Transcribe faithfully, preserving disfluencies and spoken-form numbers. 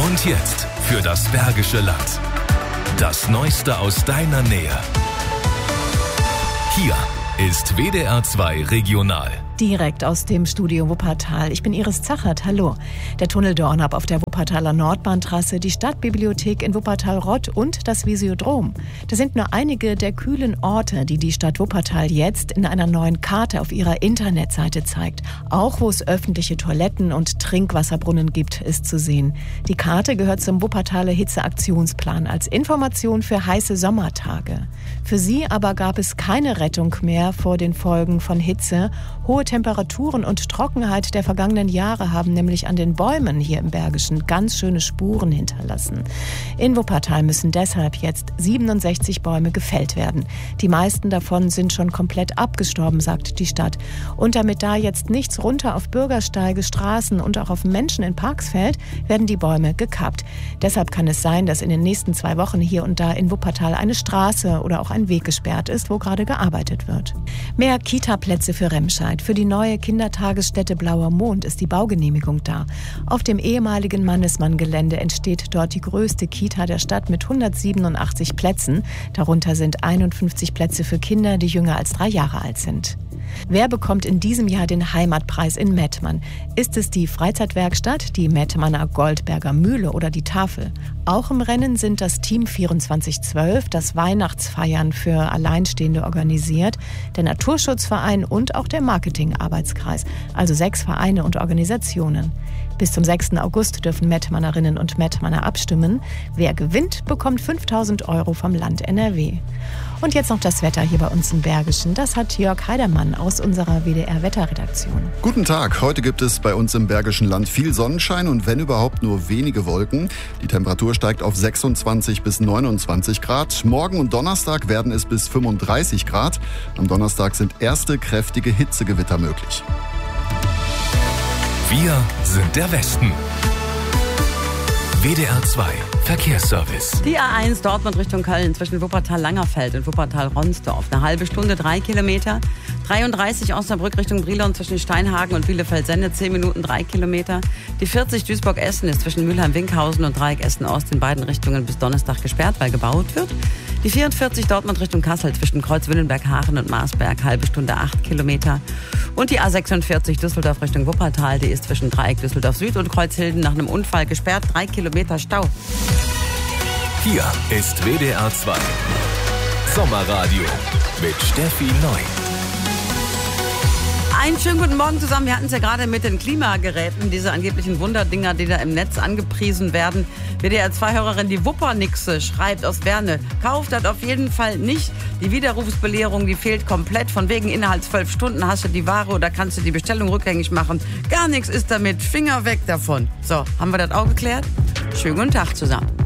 Und jetzt für das Bergische Land. Das Neueste aus deiner Nähe. Hier ist W D R zwei Regional. Direkt aus dem Studio Wuppertal. Ich bin Iris Zachert. Hallo. Der Tunnel Dornab auf der Wuppertaler Nordbahntrasse, die Stadtbibliothek in Wuppertal-Rott und das Visiodrom. Das sind nur einige der kühlen Orte, die die Stadt Wuppertal jetzt in einer neuen Karte auf ihrer Internetseite zeigt. Auch wo es öffentliche Toiletten und Trinkwasserbrunnen gibt, ist zu sehen. Die Karte gehört zum Wuppertaler Hitzeaktionsplan als Information für heiße Sommertage. Für sie aber gab es keine Rettung mehr vor den Folgen von Hitze. Hohe Temperaturen und Trockenheit der vergangenen Jahre haben nämlich an den Bäumen hier im Bergischen ganz schöne Spuren hinterlassen. In Wuppertal müssen deshalb jetzt siebenundsechzig Bäume gefällt werden. Die meisten davon sind schon komplett abgestorben, sagt die Stadt. Und damit da jetzt nichts runter auf Bürgersteige, Straßen und auch auf Menschen in Parks fällt, werden die Bäume gekappt. Deshalb kann es sein, dass in den nächsten zwei Wochen hier und da in Wuppertal eine Straße oder auch ein Weg gesperrt ist, wo gerade gearbeitet wird. Mehr Kita-Plätze für Remscheid. Für die neue Kindertagesstätte Blauer Mond ist die Baugenehmigung da. Auf dem ehemaligen Mannesmann-Gelände entsteht dort die größte Kita der Stadt mit hundertsiebenundachtzig Plätzen. Darunter sind einundfünfzig Plätze für Kinder, die jünger als drei Jahre alt sind. Wer bekommt in diesem Jahr den Heimatpreis in Mettmann? Ist es die Freizeitwerkstatt, die Mettmanner Goldberger Mühle oder die Tafel? Auch im Rennen sind das Team vierundzwanzig zwölf, das Weihnachtsfeiern für Alleinstehende organisiert, der Naturschutzverein und auch der Marketingarbeitskreis, also sechs Vereine und Organisationen. Bis zum sechsten August dürfen Mettmannerinnen und Mettmanner abstimmen. Wer gewinnt, bekommt fünftausend Euro vom Land N R W. Und jetzt noch das Wetter hier bei uns im Bergischen. Das hat Jörg Heidermann aus unserer W D R-Wetterredaktion. Guten Tag. Heute gibt es bei uns im Bergischen Land viel Sonnenschein und wenn überhaupt nur wenige Wolken. Die Temperatur steigt auf sechsundzwanzig bis neunundzwanzig Grad. Morgen und Donnerstag werden es bis fünfunddreißig Grad. Am Donnerstag sind erste kräftige Hitzegewitter möglich. Wir sind der Westen. W D R zwei Verkehrsservice. Die A eins Dortmund Richtung Köln zwischen Wuppertal-Langerfeld und Wuppertal-Ronsdorf. Eine halbe Stunde, drei Kilometer. dreiunddreißig Osnabrück Richtung Brilon zwischen Steinhagen und Bielefeld-Sende, zehn Minuten, drei Kilometer. Die vierzig Duisburg-Essen ist zwischen Mülheim-Winkhausen und Dreieck Essen-Ost in beiden Richtungen bis Donnerstag gesperrt, weil gebaut wird. Die vierundvierzig Dortmund Richtung Kassel zwischen Kreuz-Willenberg-Haaren und Marsberg, halbe Stunde, acht Kilometer. Und die A sechsundvierzig Düsseldorf Richtung Wuppertal, die ist zwischen Dreieck Düsseldorf Süd und Kreuzhilden nach einem Unfall gesperrt, drei Kilometer Stau. Hier ist W D R zwei Sommerradio mit Steffi Neu. Einen schönen guten Morgen zusammen. Wir hatten es ja gerade mit den Klimageräten, diese angeblichen Wunderdinger, die da im Netz angepriesen werden. W D R zwei Hörerin, die Wuppernixe, schreibt aus Werne, kauft das auf jeden Fall nicht. Die Widerrufsbelehrung, die fehlt komplett. Von wegen innerhalb zwölf Stunden hast du die Ware oder kannst du die Bestellung rückgängig machen. Gar nichts ist damit. Finger weg davon. So, haben wir das auch geklärt? Schönen guten Tag zusammen.